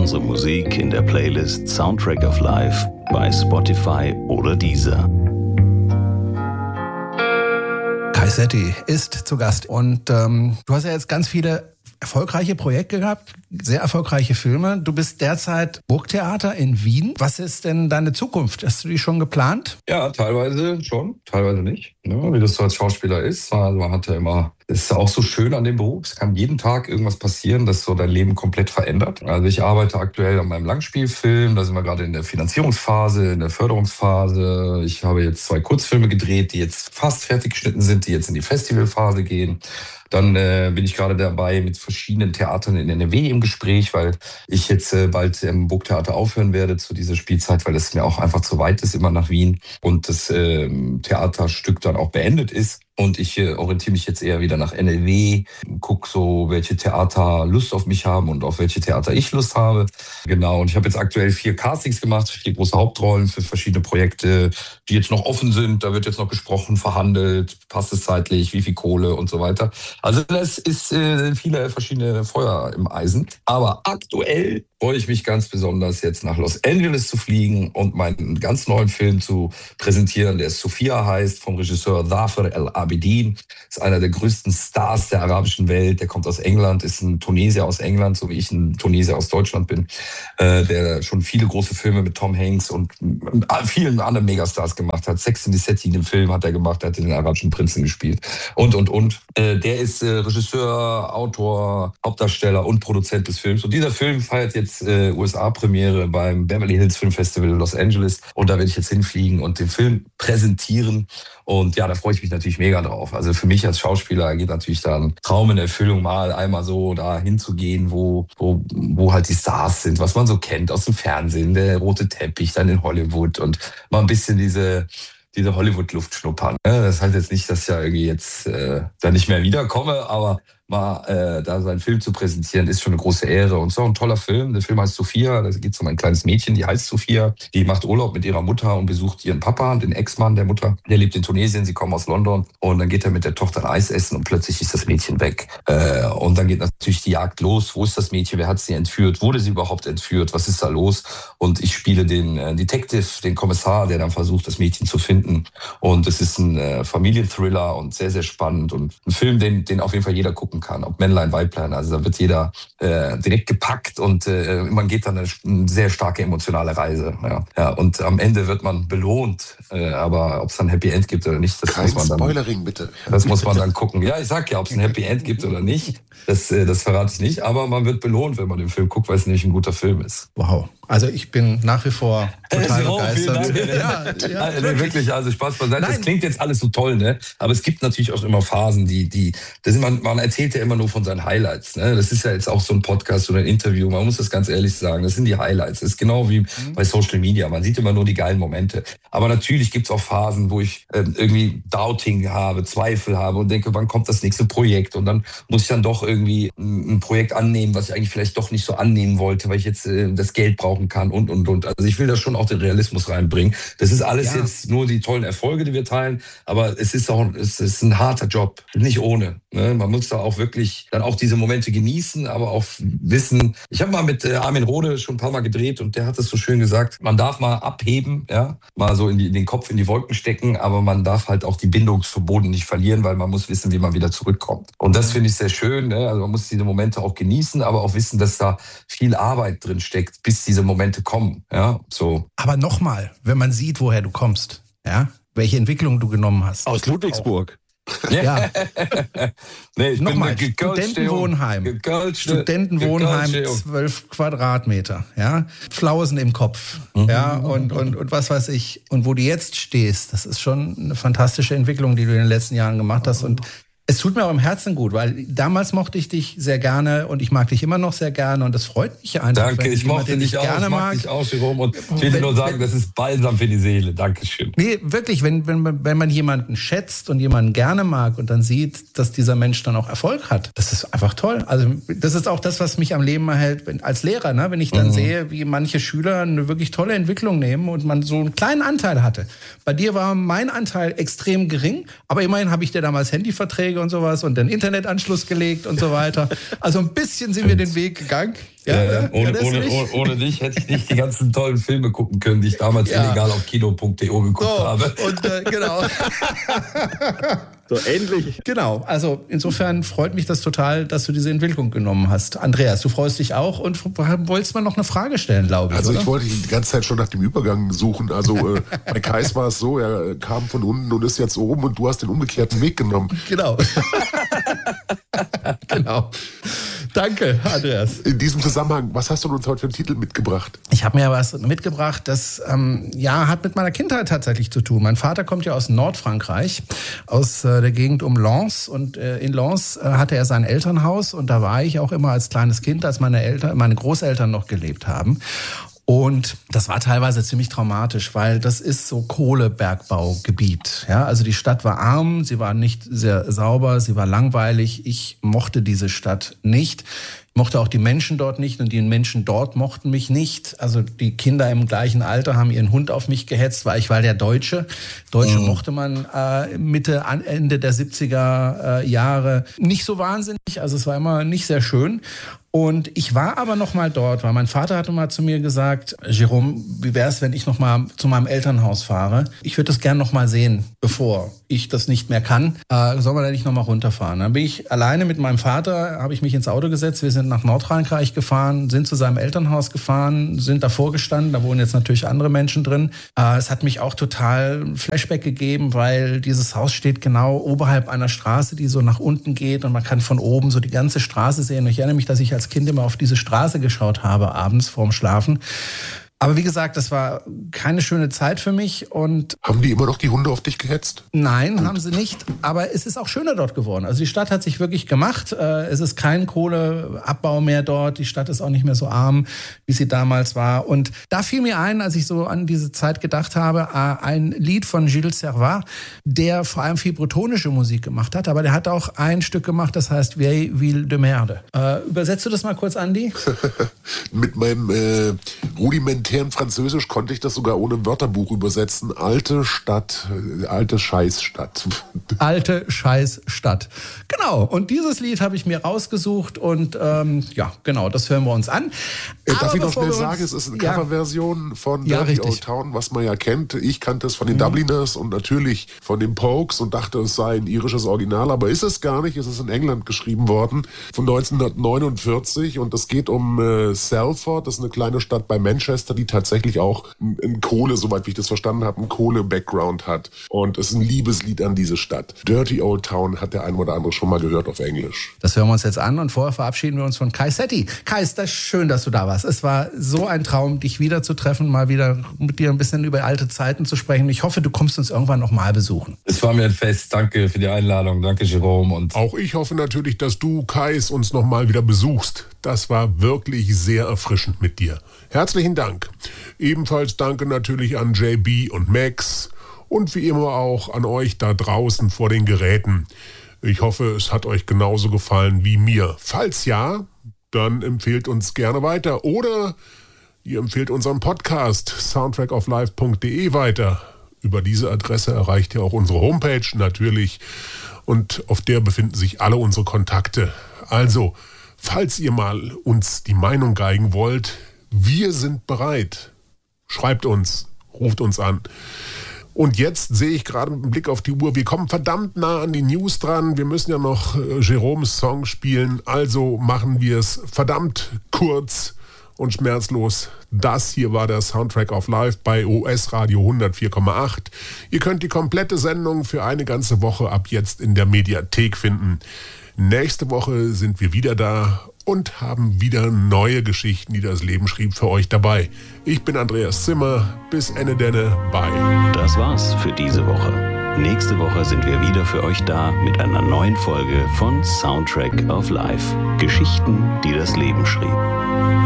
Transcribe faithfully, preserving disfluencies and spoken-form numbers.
unsere Musik in der Playlist Soundtrack of Life bei Spotify oder Deezer. Kai Setti ist zu Gast und ähm, du hast ja jetzt ganz viele erfolgreiche Projekte gehabt, sehr erfolgreiche Filme. Du bist derzeit Burgtheater in Wien. Was ist denn deine Zukunft? Hast du die schon geplant? Ja, teilweise schon, teilweise nicht. Ja, wie das so als Schauspieler ist. Also man hat ja immer, das ist auch so schön an dem Beruf. Es kann jeden Tag irgendwas passieren, das so dein Leben komplett verändert. Also ich arbeite aktuell an meinem Langspielfilm. Da sind wir gerade in der Finanzierungsphase, in der Förderungsphase. Ich habe jetzt zwei Kurzfilme gedreht, die jetzt fast fertig geschnitten sind, die jetzt in die Festivalphase gehen. Dann äh, bin ich gerade dabei mit verschiedenen Theatern in N R W im Gespräch, weil ich jetzt äh, bald im Burgtheater aufhören werde zu dieser Spielzeit, weil es mir auch einfach zu weit ist, immer nach Wien und das äh, Theaterstück dann auch beendet ist. Und ich äh, orientiere mich jetzt eher wieder nach N R W, guck so, welche Theater Lust auf mich haben und auf welche Theater ich Lust habe. Genau, und ich habe jetzt aktuell vier Castings gemacht, vier große Hauptrollen für verschiedene Projekte, die jetzt noch offen sind. Da wird jetzt noch gesprochen, verhandelt, passt es zeitlich, wie viel Kohle und so weiter. Also das ist äh, viele verschiedene Feuer im Eisen. Aber aktuell freue ich mich ganz besonders, jetzt nach Los Angeles zu fliegen und meinen ganz neuen Film zu präsentieren, der Sophia heißt, vom Regisseur Zafer El-Abidin. Ist einer der größten Stars der arabischen Welt. Der kommt aus England, ist ein Tunesier aus England, so wie ich ein Tunesier aus Deutschland bin, äh, der schon viele große Filme mit Tom Hanks und vielen anderen Megastars gemacht hat. Sex and the City, den Film hat er gemacht, er hat den arabischen Prinzen gespielt und, und, und. Äh, der ist äh, Regisseur, Autor, Hauptdarsteller und Produzent des Films. Und dieser Film feiert jetzt Äh, U S A-Premiere beim Beverly Hills Film Festival in Los Angeles und da werde ich jetzt hinfliegen und den Film präsentieren und ja, da freue ich mich natürlich mega drauf. Also für mich als Schauspieler geht natürlich da ein Traum in Erfüllung, mal einmal so da hinzugehen, wo, wo, wo halt die Stars sind, was man so kennt aus dem Fernsehen, der rote Teppich dann in Hollywood und mal ein bisschen diese diese Hollywood-Luft schnuppern. Das heißt jetzt nicht, dass ich ja irgendwie jetzt äh, da nicht mehr wiederkomme, aber mal äh, da seinen Film zu präsentieren, ist schon eine große Ehre. Und so ein toller Film. Der Film heißt Sophia. Da geht es um ein kleines Mädchen, die heißt Sophia. Die macht Urlaub mit ihrer Mutter und besucht ihren Papa, den Ex-Mann der Mutter. Der lebt in Tunesien, sie kommen aus London. Und dann geht er mit der Tochter ein Eis essen und plötzlich ist das Mädchen weg. Äh, und dann geht natürlich die Jagd los. Wo ist das Mädchen? Wer hat sie entführt? Wurde sie überhaupt entführt? Was ist da los? Und ich spiele den äh, Detective, den Kommissar, der dann versucht, das Mädchen zu finden. Und es ist ein äh, Familienthriller und sehr, sehr spannend. Und ein Film, den, den auf jeden Fall jeder gucken kann. Ob Männlein, Weiblein. Also da wird jeder äh, direkt gepackt und äh, man geht dann eine, eine sehr starke emotionale Reise. Ja. Ja, und am Ende wird man belohnt. Äh, aber ob es ein Happy End gibt oder nicht, das Kein muss man dann. Spoilering, bitte. Das muss man dann gucken. Ja, ich sag ja, ob es ein Happy End gibt oder nicht, das, äh, das verrate ich nicht. Aber man wird belohnt, wenn man den Film guckt, weil es nämlich ein guter Film ist. Wow. Also ich bin nach wie vor total oh, begeistert. Ja, ja, ja, wirklich. wirklich, also Spaß beiseite. Das klingt jetzt alles so toll, ne? Aber es gibt natürlich auch immer Phasen, die, die, das ist, man, man erzählt ja immer nur von seinen Highlights, ne? Das ist ja jetzt auch so ein Podcast oder ein Interview. Man muss das ganz ehrlich sagen. Das sind die Highlights. Das ist genau wie mhm. bei Social Media. Man sieht immer nur die geilen Momente. Aber natürlich gibt's auch Phasen, wo ich äh, irgendwie Doubting habe, Zweifel habe und denke, wann kommt das nächste Projekt? Und dann muss ich dann doch irgendwie ein, ein Projekt annehmen, was ich eigentlich vielleicht doch nicht so annehmen wollte, weil ich jetzt äh, das Geld brauche kann und, und, und. Also ich will da schon auch den Realismus reinbringen. Das ist alles ja. jetzt nur die tollen Erfolge, die wir teilen, aber es ist auch es ist ein harter Job, nicht ohne. Ne? Man muss da auch wirklich dann auch diese Momente genießen, aber auch wissen. Ich habe mal mit äh, Armin Rohde schon ein paar Mal gedreht und der hat es so schön gesagt, man darf mal abheben, ja, mal so in, die, in den Kopf in die Wolken stecken, aber man darf halt auch die Bindung zum Boden nicht verlieren, weil man muss wissen, wie man wieder zurückkommt. Und das finde ich sehr schön. Ne? Also man muss diese Momente auch genießen, aber auch wissen, dass da viel Arbeit drin steckt, bis diese Momente kommen, ja, so. Aber nochmal, wenn man sieht, woher du kommst, ja, welche Entwicklung du genommen hast. Aus Ludwigsburg. Auch. Ja. nee, ich Nochmal, bin Studentenwohnheim. Gekölschte, Studentenwohnheim, gekölschte. zwölf Quadratmeter, ja. Flausen im Kopf, Mhm. ja, und, und, und was weiß ich. Und wo du jetzt stehst, das ist schon eine fantastische Entwicklung, die du in den letzten Jahren gemacht hast. Und es tut mir auch im Herzen gut, weil damals mochte ich dich sehr gerne und ich mag dich immer noch sehr gerne und das freut mich einfach. Danke, ich mochte dich auch, gerne ich mag, mag dich auch, Jerome, und ich will dir nur sagen, das ist balsam für die Seele. Dankeschön. Nee, wirklich, wenn, wenn, man, wenn man jemanden schätzt und jemanden gerne mag und dann sieht, dass dieser Mensch dann auch Erfolg hat, das ist einfach toll. Also das ist auch das, was mich am Leben erhält wenn, als Lehrer, ne? Wenn ich dann mhm. sehe, wie manche Schüler eine wirklich tolle Entwicklung nehmen und man so einen kleinen Anteil hatte. Bei dir war mein Anteil extrem gering, aber immerhin habe ich dir damals Handyverträge Ladungsträger und sowas und den Internetanschluss gelegt und so weiter. Also ein bisschen sind wir den Weg gegangen. Ja, ja, ja, ohne, ja, ohne, ohne, ohne dich hätte ich nicht die ganzen tollen Filme gucken können, die ich damals ja. illegal auf kino punkt de geguckt so, habe. Und äh, genau. So, endlich. Genau, also insofern freut mich das total, dass du diese Entwicklung genommen hast. Andreas, du freust dich auch und wolltest mal noch eine Frage stellen, glaube ich, Also oder? ich wollte die ganze Zeit schon nach dem Übergang suchen. Also äh, bei Kais war es so, er kam von unten und ist jetzt oben und du hast den umgekehrten Weg genommen. Genau. Genau. Danke, Andreas. In diesem Zusammenhang, was hast du uns heute für einen Titel mitgebracht? Ich habe mir was mitgebracht, das ähm, ja, hat mit meiner Kindheit tatsächlich zu tun. Mein Vater kommt ja aus Nordfrankreich, aus äh, der Gegend um Lens. Und äh, in Lens äh, hatte er sein Elternhaus. Und da war ich auch immer als kleines Kind, als meine Eltern, meine Großeltern noch gelebt haben. Und das war teilweise ziemlich traumatisch, weil das ist so Kohlebergbaugebiet. Ja, also die Stadt war arm, sie war nicht sehr sauber, sie war langweilig. Ich mochte diese Stadt nicht. Ich mochte auch die Menschen dort nicht und die Menschen dort mochten mich nicht. Also die Kinder im gleichen Alter haben ihren Hund auf mich gehetzt, weil ich war der Deutsche. Deutsche mhm. mochte man äh, Mitte, Ende der siebziger äh, Jahre nicht so wahnsinnig. Also es war immer nicht sehr schön. Und ich war aber noch mal dort, weil mein Vater hatte mal zu mir gesagt, Jérôme, wie wäre es, wenn ich noch mal zu meinem Elternhaus fahre? Ich würde das gern noch mal sehen, bevor ich das nicht mehr kann. Äh, soll man da nicht noch mal runterfahren? Dann bin ich alleine mit meinem Vater, habe ich mich ins Auto gesetzt. Wir sind nach Nordfrankreich gefahren, sind zu seinem Elternhaus gefahren, sind davor gestanden. Da wohnen jetzt natürlich andere Menschen drin. Äh, es hat mich auch total Flashback gegeben, weil dieses Haus steht genau oberhalb einer Straße, die so nach unten geht und man kann von oben so die ganze Straße sehen. Und ich erinnere mich, dass ich als Kind immer auf diese Straße geschaut habe, abends vorm Schlafen. Aber wie gesagt, das war keine schöne Zeit für mich. Und haben die immer noch die Hunde auf dich gehetzt? Nein, haben sie nicht. Aber es ist auch schöner dort geworden. Also die Stadt hat sich wirklich gemacht. Es ist kein Kohleabbau mehr dort. Die Stadt ist auch nicht mehr so arm, wie sie damals war. Und da fiel mir ein, als ich so an diese Zeit gedacht habe, ein Lied von Gilles Servat, der vor allem viel bretonische Musik gemacht hat. Aber der hat auch ein Stück gemacht, das heißt Vieille Ville de Merde. Äh, übersetzt du das mal kurz, Andi? Mit meinem äh, rudimentären Französisch konnte ich das sogar ohne Wörterbuch übersetzen. Alte Stadt, alte Scheißstadt. Alte Scheißstadt. Genau. Und dieses Lied habe ich mir rausgesucht und ähm, ja, genau, das hören wir uns an. Äh, darf Aber ich noch schnell uns, sagen, es ist eine ja, Coverversion von ja, Dirty richtig. Old Town, was man ja kennt. Ich kannte es von den Mhm. Dubliners und natürlich von den Pokes und dachte, es sei ein irisches Original, aber ist es gar nicht. Es ist in England geschrieben worden von neunzehnhundertneunundvierzig und es geht um äh, Salford, das ist eine kleine Stadt bei Manchester, die tatsächlich auch ein Kohle, soweit wie ich das verstanden habe, ein Kohle-Background hat. Und es ist ein Liebeslied an diese Stadt. Dirty Old Town hat der ein oder andere schon mal gehört auf Englisch. Das hören wir uns jetzt an und vorher verabschieden wir uns von Kai Setti. Kai, ist das schön, dass du da warst. Es war so ein Traum, dich wiederzutreffen, mal wieder mit dir ein bisschen über alte Zeiten zu sprechen. Ich hoffe, du kommst uns irgendwann noch mal besuchen. Es war mir ein Fest. Danke für die Einladung. Danke, Jérôme. Und auch ich hoffe natürlich, dass du, Kais, uns noch mal wieder besuchst. Das war wirklich sehr erfrischend mit dir. Herzlichen Dank. Ebenfalls danke natürlich an J B und Max und wie immer auch an euch da draußen vor den Geräten. Ich hoffe, es hat euch genauso gefallen wie mir. Falls ja, dann empfehlt uns gerne weiter oder ihr empfehlt unseren Podcast soundtrack of life punkt de weiter. Über diese Adresse erreicht ihr auch unsere Homepage natürlich und auf der befinden sich alle unsere Kontakte. Also, falls ihr mal uns die Meinung geigen wollt, wir sind bereit. Schreibt uns, ruft uns an. Und jetzt sehe ich gerade mit dem Blick auf die Uhr, wir kommen verdammt nah an die News dran. Wir müssen ja noch äh, Jérômes Song spielen, also machen wir es verdammt kurz und schmerzlos. Das hier war der Soundtrack of Life bei O S Radio hundertvier Komma acht. Ihr könnt die komplette Sendung für eine ganze Woche ab jetzt in der Mediathek finden. Nächste Woche sind wir wieder da und haben wieder neue Geschichten, die das Leben schrieb, für euch dabei. Ich bin Andreas Zimmer. Bis Ende denne. Bye. Das war's für diese Woche. Nächste Woche sind wir wieder für euch da mit einer neuen Folge von Soundtrack of Life. Geschichten, die das Leben schrieb.